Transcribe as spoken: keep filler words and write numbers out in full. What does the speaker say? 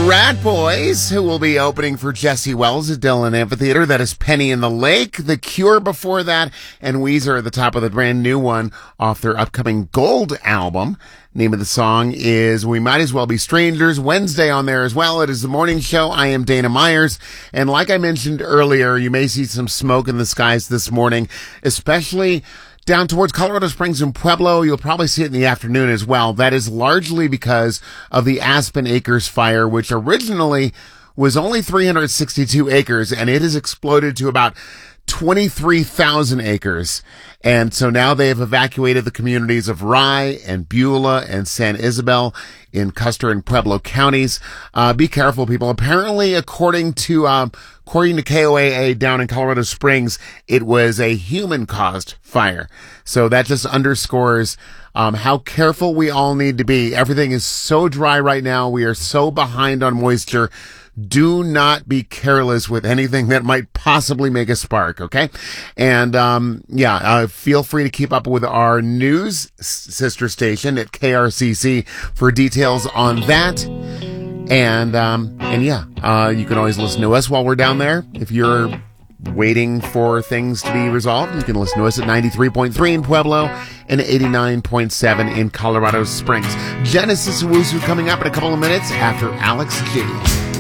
Rat Boys, who will be opening for Jesse Wells at Dillon Amphitheater. That is Penny in the Lake. The Cure before that, and Weezer at the top of the brand new one off their upcoming Gold album. Name of the song is We Might As Well Be Strangers. Wednesday on there as well. It is the morning show. I am Dana Myers. And like I mentioned earlier, you may see some smoke in the skies this morning, especially down towards Colorado Springs and Pueblo. You'll probably see it in the afternoon as well. That is largely because of the Aspen Acres fire, which originally was only three hundred sixty-two acres, and it has exploded to about twenty-three thousand acres. And so now they have evacuated the communities of Rye and Beulah and San Isabel in Custer and Pueblo counties. Uh, be careful, people. Apparently, according to, um, according to K O A A down in Colorado Springs, it was a human-caused fire. So that just underscores um, how careful we all need to be. Everything is so dry right now. We are so behind on moisture. Do not be careless with anything that might possibly make a spark, okay? And, um, yeah, uh, feel free to keep up with our news sister station at K R C C for details on that. And, um, and yeah, uh, you can always listen to us while we're down there. If you're waiting for things to be resolved, you can listen to us at ninety-three point three in Pueblo and eighty-nine point seven in Colorado Springs. Genesis Owusu coming up in a couple of minutes after Alex G.